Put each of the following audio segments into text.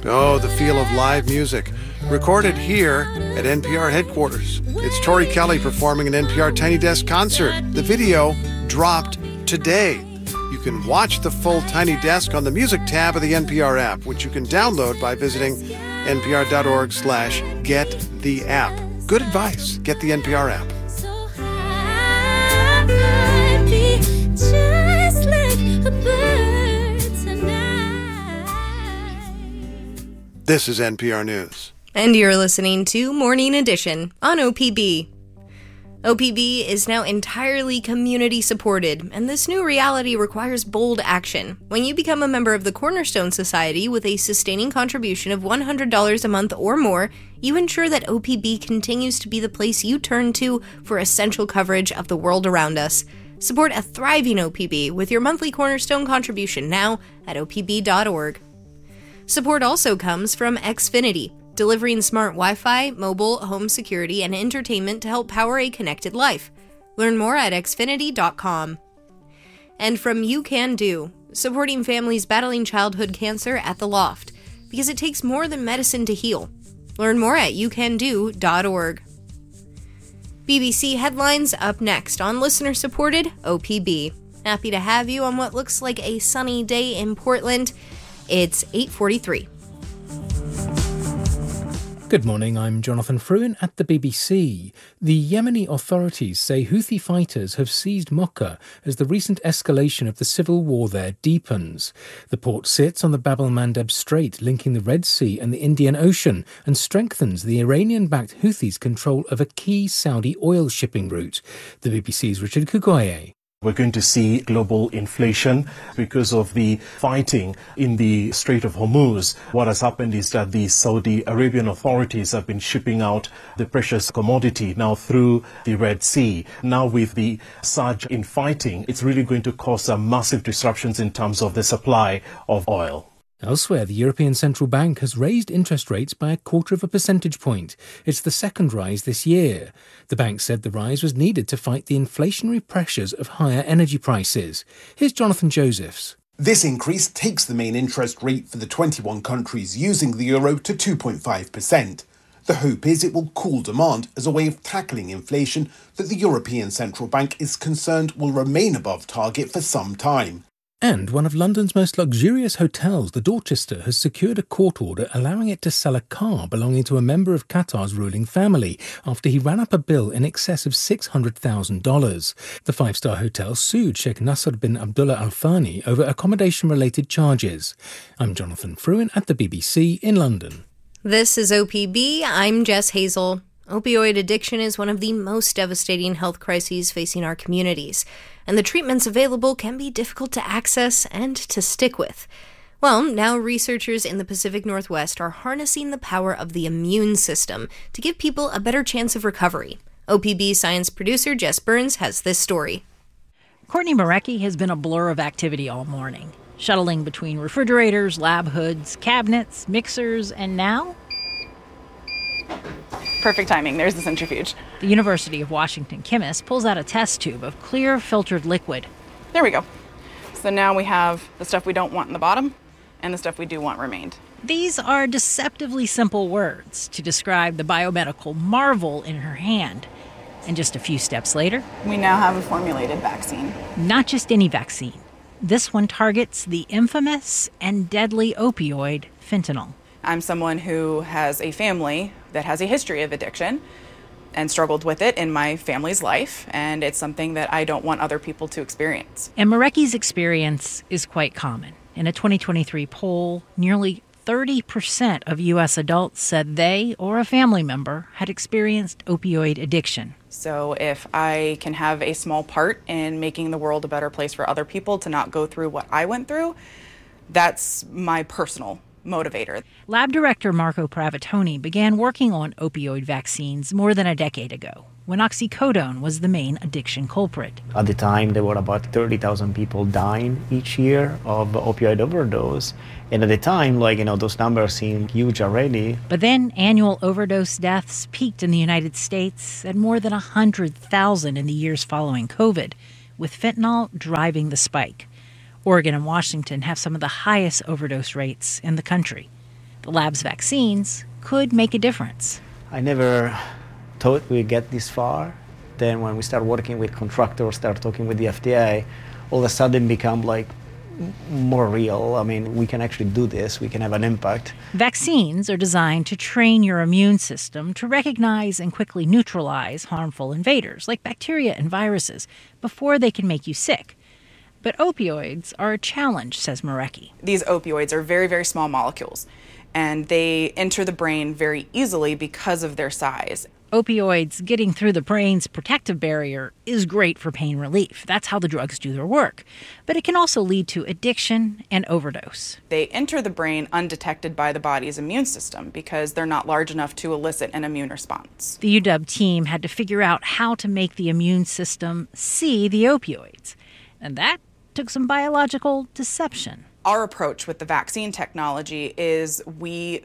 Oh, the feel of live music. Recorded here at NPR headquarters. It's Tori Kelly performing an NPR Tiny Desk concert. The video dropped today. You can watch the full Tiny Desk on the music tab of the NPR app, which you can download by visiting npr.org/gettheapp. Good advice. Get the NPR app. Just like a bird tonight. This is NPR News. And you're listening to Morning Edition on OPB. OPB is now entirely community supported, and this new reality requires bold action. When you become a member of the Cornerstone Society with a sustaining contribution of $100 a month or more, you ensure that OPB continues to be the place you turn to for essential coverage of the world around us. Support a thriving OPB with your monthly Cornerstone contribution now at opb.org. Support also comes from Xfinity, delivering smart Wi-Fi, mobile, home security, and entertainment to help power a connected life. Learn more at xfinity.com. And from You Can Do, supporting families battling childhood cancer at The Loft, because it takes more than medicine to heal. Learn more at youcando.org. BBC headlines up next on listener-supported OPB. Happy to have you on what looks like a sunny day in Portland. It's 8:43. Good morning, I'm Jonathan Fruin at the BBC. The Yemeni authorities say Houthi fighters have seized Mocha as the recent escalation of the civil war there deepens. The port sits on the Bab el-Mandeb Strait, linking the Red Sea and the Indian Ocean, and strengthens the Iranian-backed Houthis' control of a key Saudi oil shipping route. The BBC's Richard Kugoye. We're going to see global inflation because of the fighting in the Strait of Hormuz. What has happened is that the Saudi Arabian authorities have been shipping out the precious commodity now through the Red Sea. Now with the surge in fighting, it's really going to cause some massive disruptions in terms of the supply of oil. Elsewhere, the European Central Bank has raised interest rates by 0.25 percentage point. It's the second rise this year. The bank said the rise was needed to fight the inflationary pressures of higher energy prices. Here's Jonathan Josephs. This increase takes the main interest rate for the 21 countries using the euro to 2.5%. The hope is it will cool demand as a way of tackling inflation that the European Central Bank is concerned will remain above target for some time. And one of London's most luxurious hotels, the Dorchester, has secured a court order allowing it to sell a car belonging to a member of Qatar's ruling family after he ran up a bill in excess of $600,000. The five-star hotel sued Sheikh Nasser bin Abdullah Al Thani over accommodation-related charges. I'm Jonathan Fruin at the BBC in London. This is OPB. I'm Jess Hazel. Opioid addiction is one of the most devastating health crises facing our communities, and the treatments available can be difficult to access and to stick with. Well, now researchers in the Pacific Northwest are harnessing the power of the immune system to give people a better chance of recovery. OPB science producer Jess Burns has this story. Courtney Marecki has been a blur of activity all morning, shuttling between refrigerators, lab hoods, cabinets, mixers, and now perfect timing. There's the centrifuge. The University of Washington chemist pulls out a test tube of clear filtered liquid. There we go. So now we have the stuff we don't want in the bottom and the stuff we do want remained. These are deceptively simple words to describe the biomedical marvel in her hand. And just a few steps later, we now have a formulated vaccine. Not just any vaccine. This one targets the infamous and deadly opioid fentanyl. I'm someone who has a family that has a history of addiction and struggled with it in my family's life, and it's something that I don't want other people to experience. And Marecki's experience is quite common. In a 2023 poll, nearly 30% of U.S. adults said they or a family member had experienced opioid addiction. So if I can have a small part in making the world a better place for other people to not go through what I went through, that's my personal motivator. Lab director Marco Pravatoni began working on opioid vaccines more than a decade ago, when oxycodone was the main addiction culprit. At the time, there were about 30,000 people dying each year of opioid overdose. And at the time, those numbers seemed huge already. But then annual overdose deaths peaked in the United States at more than 100,000 in the years following COVID, with fentanyl driving the spike. Oregon and Washington have some of the highest overdose rates in the country. The lab's vaccines could make a difference. I never thought we'd get this far. Then when we start working with contractors, start talking with the FDA, all of a sudden become like more real. I mean, we can actually do this. We can have an impact. Vaccines are designed to train your immune system to recognize and quickly neutralize harmful invaders, like bacteria and viruses, before they can make you sick. But opioids are a challenge, says Marecki. These opioids are very, very small molecules, and they enter the brain very easily because of their size. Opioids getting through the brain's protective barrier is great for pain relief. That's how the drugs do their work. But it can also lead to addiction and overdose. They enter the brain undetected by the body's immune system because they're not large enough to elicit an immune response. The UW team had to figure out how to make the immune system see the opioids. And that took some biological deception. Our approach with the vaccine technology is we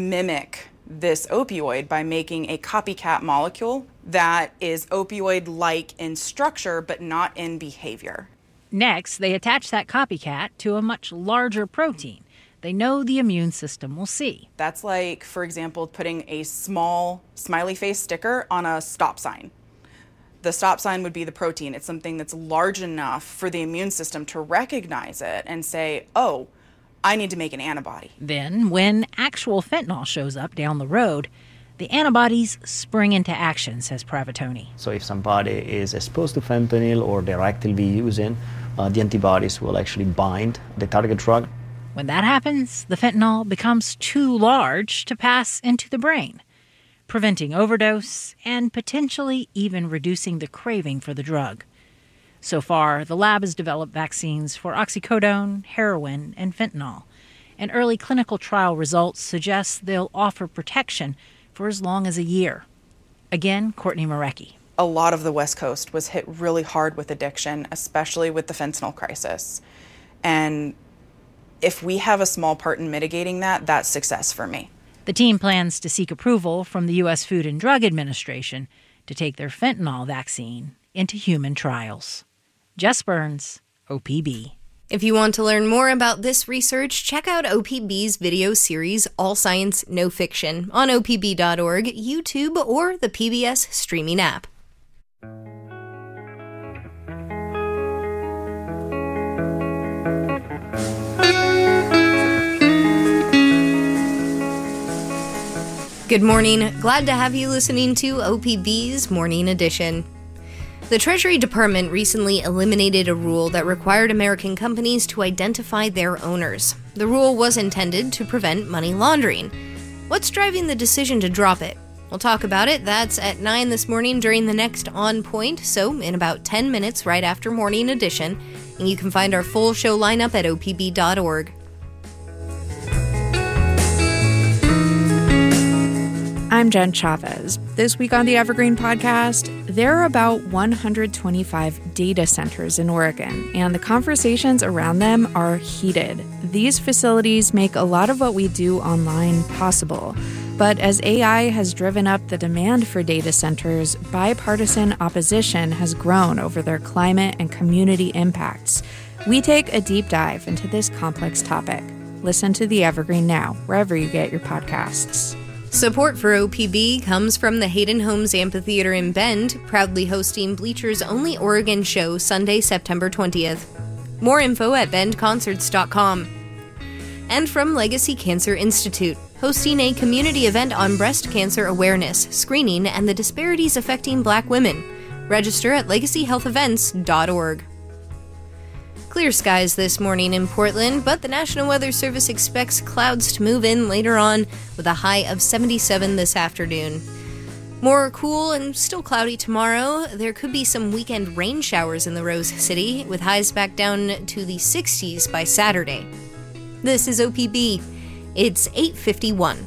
mimic this opioid by making a copycat molecule that is opioid-like in structure but not in behavior. Next, they attach that copycat to a much larger protein they know the immune system will see. That's like, for example, putting a small smiley face sticker on a stop sign. The stop sign would be the protein. It's something that's large enough for the immune system to recognize it and say, oh, I need to make an antibody. Then, when actual fentanyl shows up down the road, the antibodies spring into action, says Pravatoni. So if somebody is exposed to fentanyl or they're actively using, the antibodies will actually bind the target drug. When that happens, the fentanyl becomes too large to pass into the brain, preventing overdose and potentially even reducing the craving for the drug. So far, the lab has developed vaccines for oxycodone, heroin, and fentanyl, and early clinical trial results suggest they'll offer protection for as long as a year. Again, Courtney Marecki. A lot of the West Coast was hit really hard with addiction, especially with the fentanyl crisis. And if we have a small part in mitigating that, that's success for me. The team plans to seek approval from the U.S. Food and Drug Administration to take their fentanyl vaccine into human trials. Jess Burns, OPB. If you want to learn more about this research, check out OPB's video series, All Science, No Fiction, on opb.org, YouTube, or the PBS streaming app. Good morning. Glad to have you listening to OPB's Morning Edition. The Treasury Department recently eliminated a rule that required American companies to identify their owners. The rule was intended to prevent money laundering. What's driving the decision to drop it? We'll talk about it. That's at 9 this morning during the next On Point, so in about 10 minutes right after Morning Edition. And you can find our full show lineup at opb.org. I'm Jen Chavez. This week on the Evergreen Podcast, there are about 125 data centers in Oregon, and the conversations around them are heated. These facilities make a lot of what we do online possible. But as AI has driven up the demand for data centers, bipartisan opposition has grown over their climate and community impacts. We take a deep dive into this complex topic. Listen to the Evergreen now, wherever you get your podcasts. Support for OPB comes from the Hayden Homes Amphitheater in Bend, proudly hosting Bleacher's only Oregon show Sunday, September 20th. More info at bendconcerts.com. And from Legacy Cancer Institute, hosting a community event on breast cancer awareness, screening, and the disparities affecting Black women. Register at legacyhealthevents.org. Clear skies this morning in Portland, but the National Weather Service expects clouds to move in later on with a high of 77 this afternoon. More cool and still cloudy tomorrow. There could be some weekend rain showers in the Rose City, with highs back down to the 60s by Saturday. This is OPB. It's 8:51.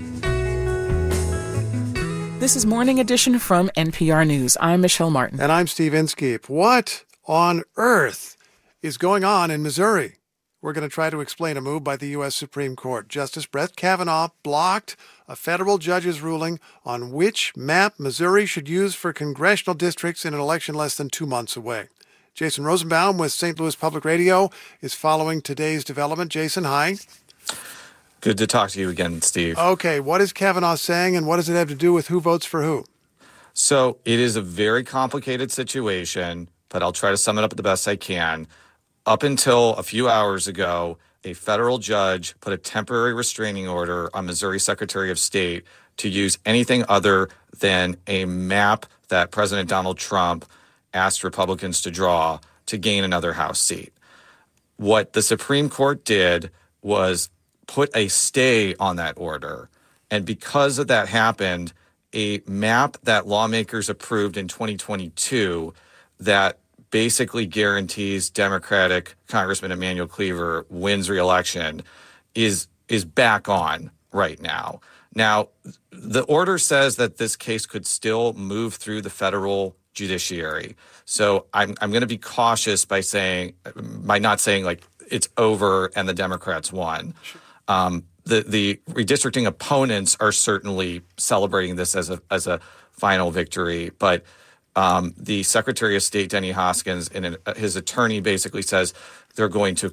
This is Morning Edition from NPR News. I'm Michelle Martin. And I'm Steve Inskeep. What on earth is going on in Missouri? We're going to try to explain a move by the U.S. Supreme Court. Justice Brett Kavanaugh blocked a federal judge's ruling on which map Missouri should use for congressional districts in an election less than 2 months away. Jason Rosenbaum with St. Louis Public Radio is following today's development. Jason, hi. Good to talk to you again, Steve. Okay, what is Kavanaugh saying, and what does it have to do with who votes for who? So it is a very complicated situation, but I'll try to sum it up the best I can. Up until a few hours ago, a federal judge put a temporary restraining order on Missouri Secretary of State to use anything other than a map that President Donald Trump asked Republicans to draw to gain another House seat. What the Supreme Court did was put a stay on that order. And because of that happened, a map that lawmakers approved in 2022 that basically guarantees Democratic Congressman Emanuel Cleaver wins re-election is back on right now. Now, the order says that this case could still move through the federal judiciary. So I'm going to be cautious by not saying like it's over and the Democrats won. The redistricting opponents are certainly celebrating this as a final victory, but the Secretary of State Denny Hoskins and his attorney basically says they're going to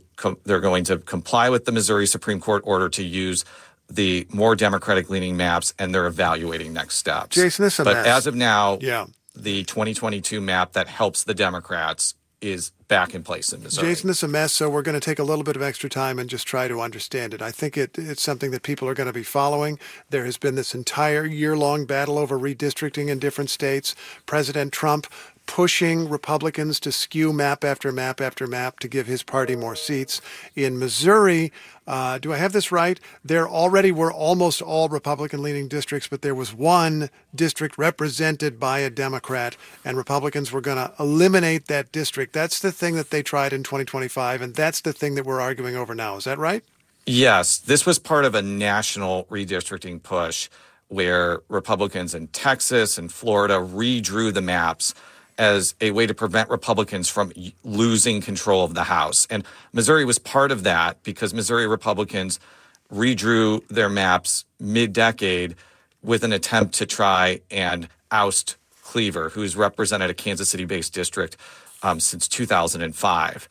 comply with the Missouri Supreme Court order to use the more Democratic-leaning maps, and they're evaluating next steps. Jason, this is a but mess. As of now, the 2022 map that helps the Democrats is back in place in Missouri. Jason, this is a mess, so we're going to take a little bit of extra time and just try to understand it. I think it's something that people are going to be following. There has been this entire year-long battle over redistricting in different states. President Trump pushing Republicans to skew map after map after map to give his party more seats. In Missouri, do I have this right? There already were almost all Republican-leaning districts, but there was one district represented by a Democrat, and Republicans were going to eliminate that district. That's the thing that they tried in 2025, and that's the thing that we're arguing over now. Is that right? Yes. This was part of a national redistricting push where Republicans in Texas and Florida redrew the maps as a way to prevent Republicans from losing control of the House. And Missouri was part of that because Missouri Republicans redrew their maps mid-decade with an attempt to try and oust Cleaver, who's represented a Kansas City-based district since 2005.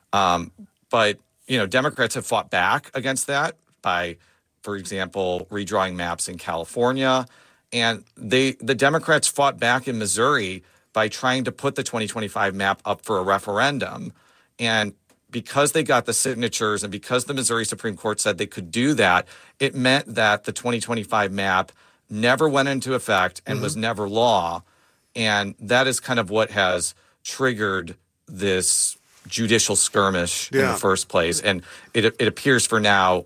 But, Democrats have fought back against that by, for example, redrawing maps in California. And the Democrats fought back in Missouri by trying to put the 2025 map up for a referendum. And because they got the signatures and because the Missouri Supreme Court said they could do that, it meant that the 2025 map never went into effect and was never law. And that is kind of what has triggered this judicial skirmish in the first place. And it appears for now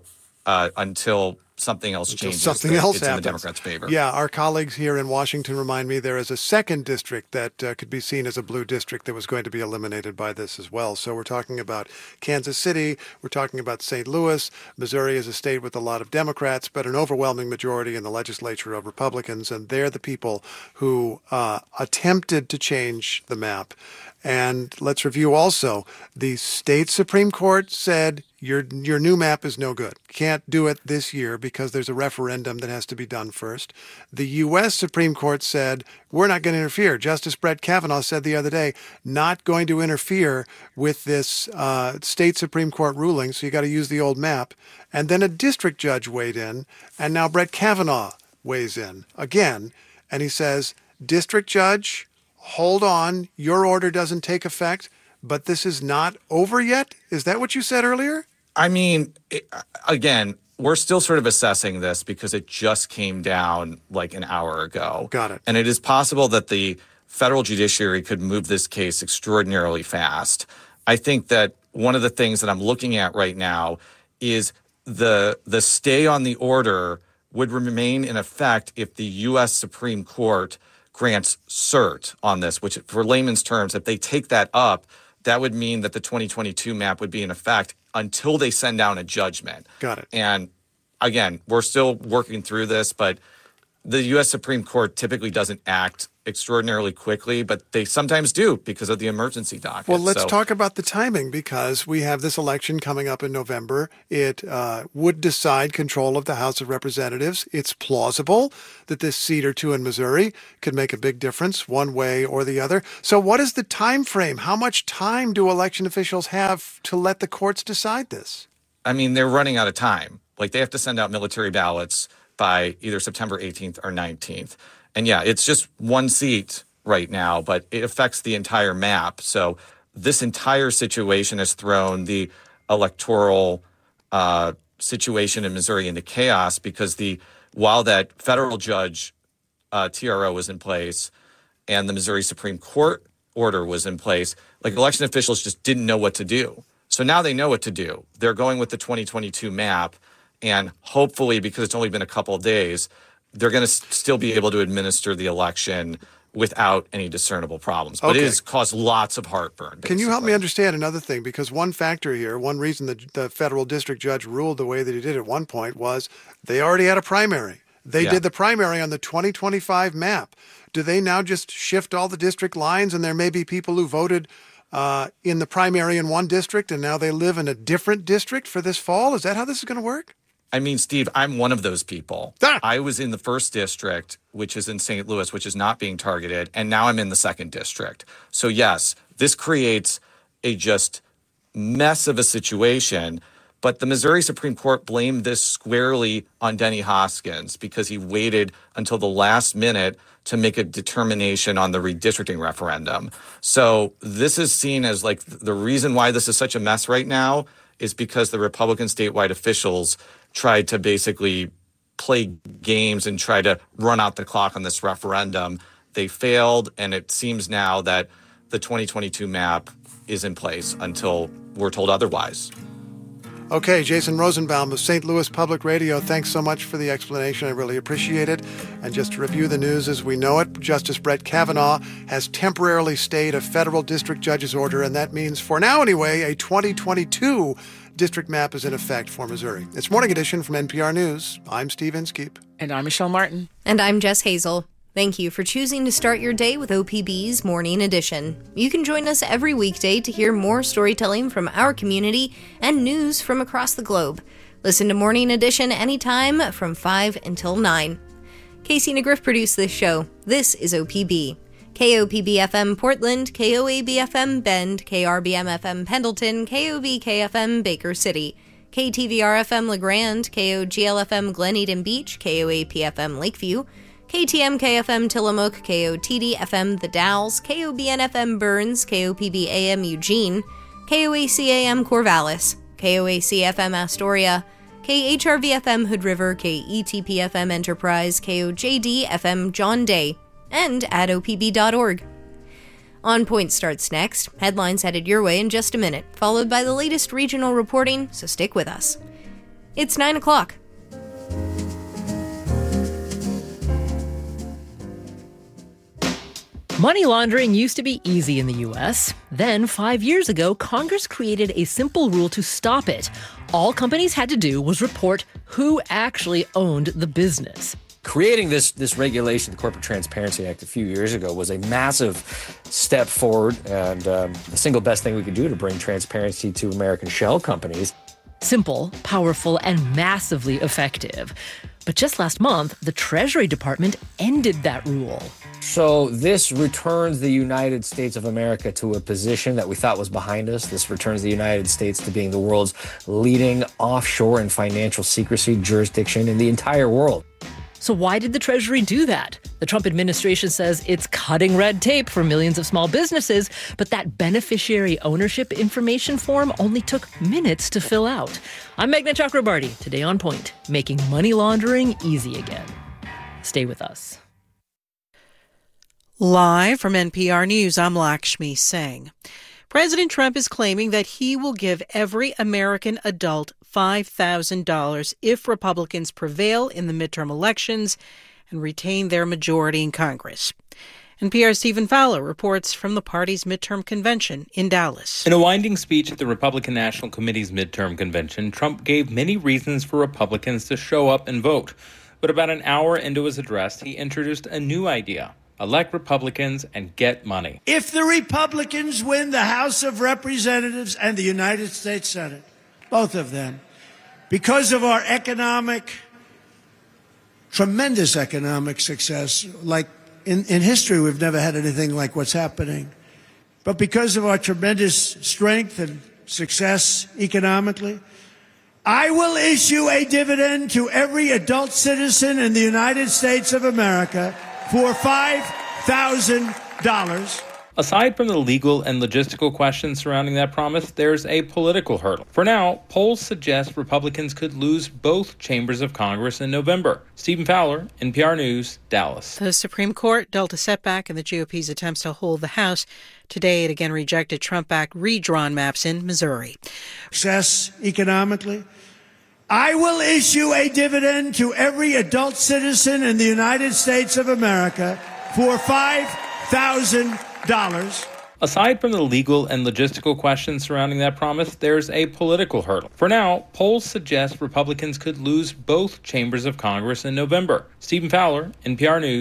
until something else changes. Something else it's happens. In the Democrats' favor. Yeah, our colleagues here in Washington remind me there is a second district that could be seen as a blue district that was going to be eliminated by this as well. So we're talking about Kansas City, we're talking about St. Louis. Missouri is a state with a lot of Democrats, but an overwhelming majority in the legislature of Republicans, and they're the people who attempted to change the map. And let's review also, the state Supreme Court said your new map is no good. Can't do it this year because there's a referendum that has to be done first. The U.S. Supreme Court said, we're not going to interfere. Justice Brett Kavanaugh said the other day, not going to interfere with this state Supreme Court ruling, so you got to use the old map. And then a district judge weighed in, and now Brett Kavanaugh weighs in again, and he says, district judge, hold on, your order doesn't take effect, but this is not over yet? Is that what you said earlier? I mean, again, we're still sort of assessing this because it just came down like an hour ago. Got it. And it is possible that the federal judiciary could move this case extraordinarily fast. I think that one of the things that I'm looking at right now is the stay on the order would remain in effect if the U.S. Supreme Court grants cert on this, which for layman's terms, if they take that up, that would mean that the 2022 map would be in effect until they send down a judgment. Got it. And again, we're still working through this, but the U.S. Supreme Court typically doesn't act extraordinarily quickly, but they sometimes do because of the emergency docket. Well, let's talk about the timing because we have this election coming up in November. It would decide control of the House of Representatives. It's plausible that this seat or two in Missouri could make a big difference one way or the other. So what is the time frame? How much time do election officials have to let the courts decide this? I mean, they're running out of time. Like they have to send out military ballots by either September 18th or 19th. And yeah, it's just one seat right now, but it affects the entire map. So this entire situation has thrown the electoral situation in Missouri into chaos because while that federal judge TRO was in place and the Missouri Supreme Court order was in place, like election officials just didn't know what to do. So now they know what to do. They're going with the 2022 map, and hopefully, because it's only been a couple of days, they're going to still be able to administer the election without any discernible problems. But it has caused lots of heartburn. Basically. Can you help me understand another thing? Because one factor here, one reason the federal district judge ruled the way that he did at one point was they already had a primary. They did the primary on the 2025 map. Do they now just shift all the district lines and there may be people who voted in the primary in one district and now they live in a different district for this fall? Is that how this is going to work? I mean, Steve, I'm one of those people. I was in the first district, which is in St. Louis, which is not being targeted, and now I'm in the second district. So yes, this creates a just mess of a situation. But the Missouri Supreme Court blamed this squarely on Denny Hoskins because he waited until the last minute to make a determination on the redistricting referendum. So this is seen as like the reason why this is such a mess right now is because the Republican statewide officials tried to basically play games and try to run out the clock on this referendum. They failed, and it seems now that the 2022 map is in place until we're told otherwise. Okay, Jason Rosenbaum of St. Louis Public Radio, thanks so much for the explanation. I really appreciate it. And just to review the news as we know it, Justice Brett Kavanaugh has temporarily stayed a federal district judge's order, and that means, for now anyway, a 2022 district map is in effect for Missouri. It's Morning Edition from NPR News. I'm Steve Inskeep. And I'm Michelle Martin. And I'm Jess Hazel. Thank you for choosing to start your day with OPB's Morning Edition. You can join us every weekday to hear more storytelling from our community and news from across the globe. Listen to Morning Edition anytime from 5 until 9. Casey Negriff produced this show. This is OPB. KOPB-FM Portland, KOAB-FM Bend, KRBM-FM Pendleton, KOVK-FM Baker City, KTVR-FM LeGrand, KOGL-FM Glen Eden Beach, KOAP-FM Lakeview, KTMK-FM Tillamook, KOTD-FM The Dalles, KOBN-FM Burns, KOPB-AM Eugene, KOAC-AM Corvallis, KOAC-FM Astoria, KHRV-FM Hood River, KETP-FM Enterprise, KOJD-FM John Day, and at opb.org. On Point starts next. Headlines headed your way in just a minute, followed by the latest regional reporting, so stick with us. It's 9 o'clock. Money laundering used to be easy in the U.S. Then, 5 years ago, Congress created a simple rule to stop it. All companies had to do was report who actually owned the business. Creating this regulation, the Corporate Transparency Act, a few years ago was a massive step forward and the single best thing we could do to bring transparency to American shell companies. Simple, powerful, and massively effective. But just last month, the Treasury Department ended that rule. So this returns the United States of America to a position that we thought was behind us. This returns the United States to being the world's leading offshore and financial secrecy jurisdiction in the entire world. So why did the Treasury do that? The Trump administration says it's cutting red tape for millions of small businesses, but that beneficiary ownership information form only took minutes to fill out. I'm Meghna Chakrabarty, today on Point, making money laundering easy again. Stay with us. Live from NPR News, I'm Lakshmi Singh. President Trump is claiming that he will give every American adult $5,000 if Republicans prevail in the midterm elections and retain their majority in Congress. NPR's Stephen Fowler reports from the party's midterm convention in Dallas. In a winding speech at the Republican National Committee's midterm convention, Trump gave many reasons for Republicans to show up and vote. But about an hour into his address, he introduced a new idea. Elect Republicans and get money. If the Republicans win the House of Representatives and the United States Senate, both of them, because of our tremendous economic success, like in history, we've never had anything like what's happening. But because of our tremendous strength and success economically, I will issue a dividend to every adult citizen in the United States of America for $5,000. Aside from the legal and logistical questions surrounding that promise, there's a political hurdle. For now, polls suggest Republicans could lose both chambers of Congress in November. Stephen Fowler, NPR News, Dallas. The Supreme Court dealt a setback in the GOP's attempts to hold the House. Today, it again rejected Trump-backed redrawn maps in Missouri. Success economically. I will issue a dividend to every adult citizen in the United States of America for $5,000. Aside from the legal and logistical questions surrounding that promise, there's a political hurdle. For now, polls suggest Republicans could lose both chambers of Congress in November. Stephen Fowler, NPR News.